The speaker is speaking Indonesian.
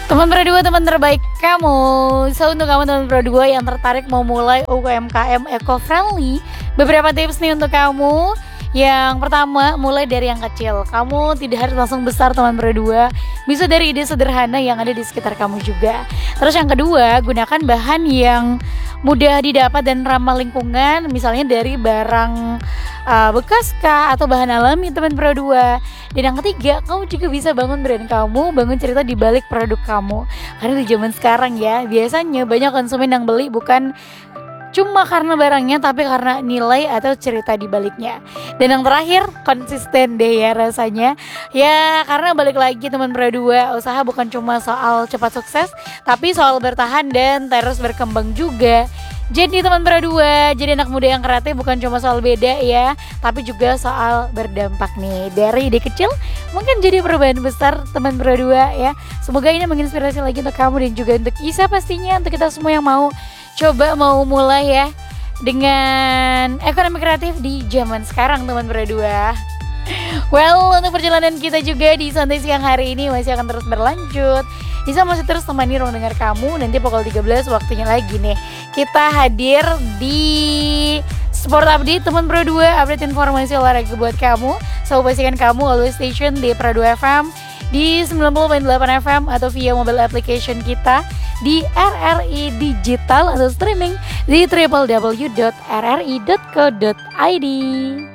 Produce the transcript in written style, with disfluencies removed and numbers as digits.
Teman berdua, teman terbaik kamu. So untuk kamu teman berdua yang tertarik mau mulai UMKM eco-friendly, beberapa tips nih untuk kamu. Yang pertama, mulai dari yang kecil. Kamu tidak harus langsung besar teman berdua. Bisa dari ide sederhana yang ada di sekitar kamu juga. Terus yang kedua, gunakan bahan yang mudah didapat dan ramah lingkungan. Misalnya dari barang bekas kah atau bahan alami teman berdua. Dan yang ketiga, kamu juga bisa bangun brand kamu, bangun cerita di balik produk kamu. Karena di zaman sekarang ya, biasanya banyak konsumen yang beli bukan cuma karena barangnya, tapi karena nilai atau cerita di baliknya. Dan yang terakhir, konsisten deh ya rasanya. Ya karena balik lagi teman berdua, usaha bukan cuma soal cepat sukses, tapi soal bertahan dan terus berkembang juga. Jadi teman berdua, jadi anak muda yang kreatif bukan cuma soal beda ya, tapi juga soal berdampak nih. Dari ide kecil mungkin jadi perubahan besar teman berdua ya. Semoga ini menginspirasi lagi untuk kamu dan juga untuk Isa pastinya, untuk kita semua yang mau mulai ya dengan ekonomi kreatif di zaman sekarang teman berdua. Well, untuk perjalanan kita juga di Santai Siang hari ini masih akan terus berlanjut. Isa masih terus temani ruang dengar kamu. Nanti pukul 13 waktunya lagi nih kita hadir di Sport Update teman berdua, update informasi olahraga buat kamu. So pastikan kamu always station di Pradu FM di 90.8 FM atau via mobile application kita di RRI Digital atau streaming di www.rri.co.id.